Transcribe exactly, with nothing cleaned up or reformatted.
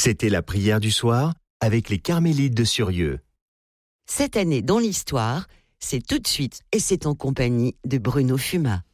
C'était la prière du soir avec les Carmélites de Surieux. Cette année dans l'histoire, c'est tout de suite et c'est en compagnie de Bruno Fuma.